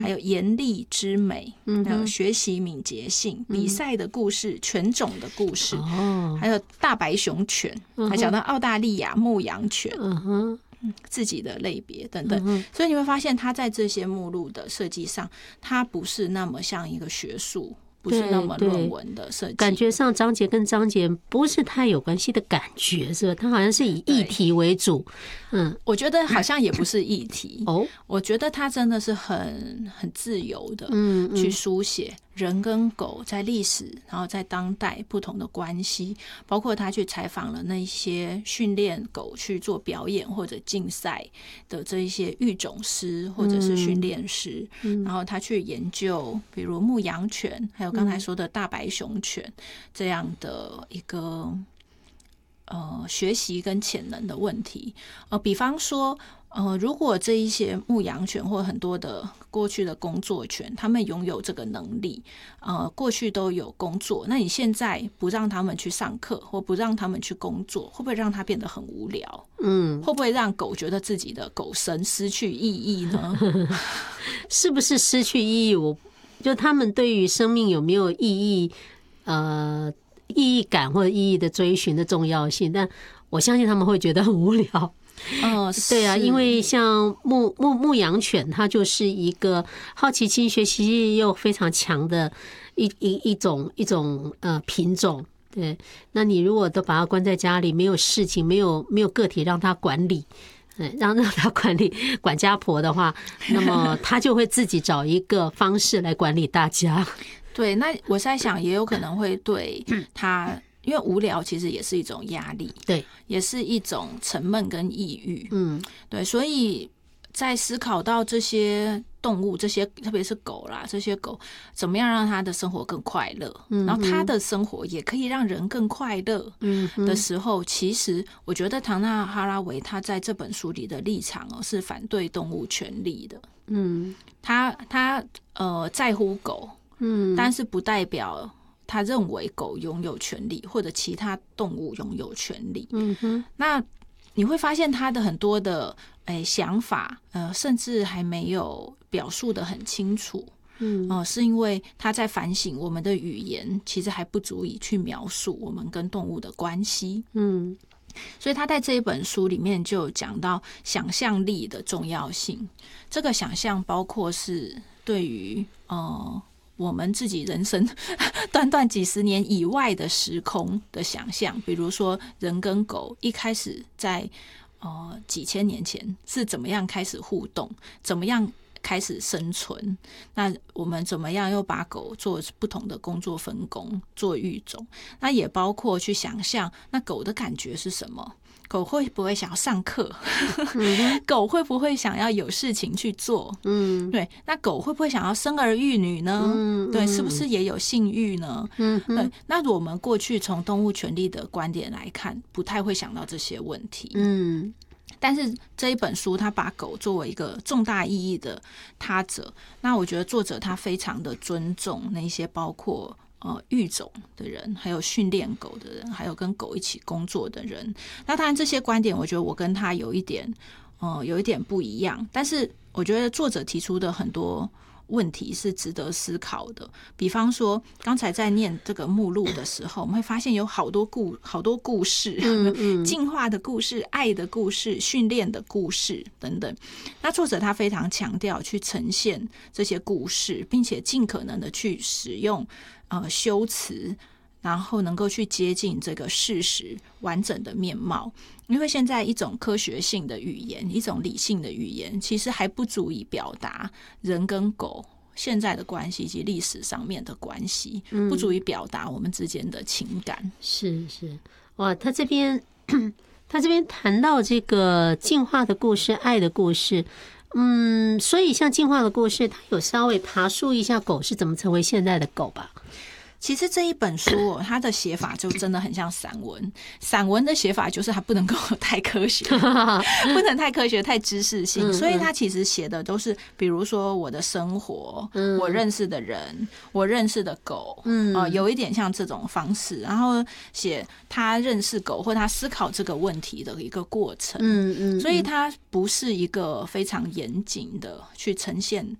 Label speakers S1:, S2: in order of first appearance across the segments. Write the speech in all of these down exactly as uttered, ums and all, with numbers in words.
S1: 还有严厉之美，嗯，还有学习敏捷性，比赛的故事，犬种的故事，哦，还有大白熊犬，还讲到澳大利亚牧羊犬，嗯哼。自己的类别等等，嗯，所以你会发现他在这些目录的设计上，他不是那么像一个学术，不是那么论文的设计，
S2: 感觉上章节跟章节不是太有关系的感觉，是吧？它好像是以议题为主。嗯，
S1: 我觉得好像也不是议题哦，我觉得它真的是很很自由的，嗯，去书写人跟狗在历史，然后在当代不同的关系，包括他去采访了那些训练狗去做表演或者竞赛的这一些育种师或者是训练师，嗯，然后他去研究，比如牧羊犬，还有刚才说的大白熊犬这样的一个呃学习跟潜能的问题，呃，比方说。呃，如果这一些牧羊犬或很多的过去的工作犬，他们拥有这个能力，呃，过去都有工作，那你现在不让他们去上课，或不让他们去工作，会不会让他变得很无聊？嗯，会不会让狗觉得自己的狗生失去意义呢？
S2: 是不是失去意义？我就他们对于生命有没有意义，呃，意义感或者意义的追寻的重要性？但我相信他们会觉得很无聊。哦，对啊，因为像牧牧牧羊犬，它就是一个好奇心、学习力又非常强的一一一种一种呃品种。对，那你如果都把它关在家里，没有事情，没有没有个体让它管理，嗯，让让它管理管家婆的话，那么它就会自己找一个方式来管理大家。
S1: 对，那我在想，也有可能会对它。因为无聊其实也是一种压力，
S2: 对，
S1: 也是一种沉闷跟抑郁，嗯，对，所以在思考到这些动物，这些特别是狗啦，这些狗怎么样让它的生活更快乐，嗯，然后它的生活也可以让人更快乐的时候，嗯，其实我觉得唐纳哈拉维他在这本书里的立场哦是反对动物权利的，嗯，他他呃在乎狗，嗯，但是不代表。他认为狗拥有权利，或者其他动物拥有权利。嗯哼，那你会发现他的很多的诶想法，呃，甚至还没有表述得很清楚。嗯，哦、呃，是因为他在反省我们的语言其实还不足以去描述我们跟动物的关系。嗯，所以他在这一本书里面就讲到想象力的重要性。这个想象包括是对于呃。我们自己人生短短几十年以外的时空的想象，比如说人跟狗一开始在呃几千年前是怎么样开始互动，怎么样开始生存，那我们怎么样又把狗做不同的工作分工，做育种，那也包括去想象那狗的感觉是什么，狗会不会想要上课？嗯、狗会不会想要有事情去做？嗯，对，那狗会不会想要生儿育女呢？嗯，对，是不是也有性欲呢？嗯，对，那我们过去从动物权利的观点来看，不太会想到这些问题。嗯。但是这一本书，他把狗作为一个重大意义的他者，那我觉得作者他非常的尊重那些包括呃育种的人，还有训练狗的人，还有跟狗一起工作的人。那当然这些观点，我觉得我跟他有一点呃有一点不一样，但是我觉得作者提出的很多问题是值得思考的。比方说刚才在念这个目录的时候，我们会发现有好多故好多故事，嗯嗯进化的故事、爱的故事、训练的故事等等。那作者他非常强调去呈现这些故事，并且尽可能的去使用呃修辞，然后能够去接近这个事实完整的面貌。因为现在一种科学性的语言，一种理性的语言，其实还不足以表达人跟狗现在的关系以及历史上面的关系，不足以表达我们之间的情感。
S2: 是是，哇，他这边他这边谈到这个进化的故事、爱的故事。嗯，所以像进化的故事，他有稍微爬述一下狗是怎么成为现在的狗吧。
S1: 其实这一本书、哦、它的写法就真的很像散文，散文的写法就是它不能够太科学，不能太科学、太知识性，嗯嗯，所以它其实写的都是，比如说我的生活，嗯、我认识的人，我认识的狗，嗯、呃，有一点像这种方式，然后写他认识狗或他思考这个问题的一个过程，嗯嗯，所以它不是一个非常严谨的去呈现。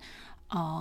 S1: 哦。